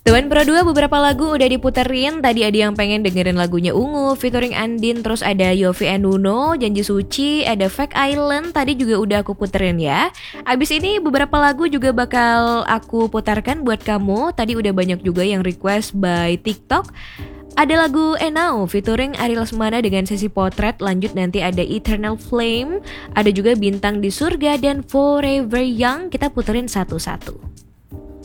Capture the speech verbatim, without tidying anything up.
Teman Pro dua beberapa lagu udah diputerin. Tadi ada yang pengen dengerin lagunya Ungu featuring Andin, terus ada Yovie and Nuno, Janji Suci, ada Fake Island, tadi juga udah aku puterin ya. Abis ini beberapa lagu juga bakal aku putarkan buat kamu. Tadi udah banyak juga yang request by TikTok. Ada lagu Enau featuring Ari Lesmana dengan sesi potret. Lanjut nanti ada Eternal Flame, ada juga Bintang di Surga dan Forever Young. Kita puterin satu-satu.